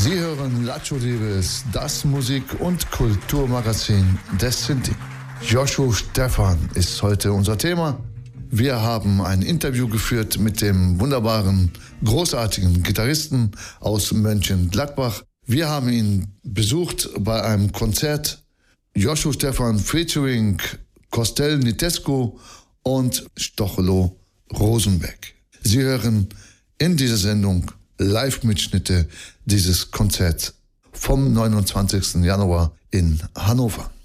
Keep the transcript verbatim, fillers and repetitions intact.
Sie hören Lacho Libes, das Musik- und Kulturmagazin des Sinti. Joshua Stephan ist heute unser Thema. Wir haben ein Interview geführt mit dem wunderbaren, großartigen Gitarristen aus Mönchengladbach. Wir haben ihn besucht bei einem Konzert. Joshua Stephan featuring Costel Nitescu und Stochelo Rosenbeck. Sie hören in dieser Sendung Live-Mitschnitte dieses Konzerts vom neunundzwanzigsten Januar in Hannover.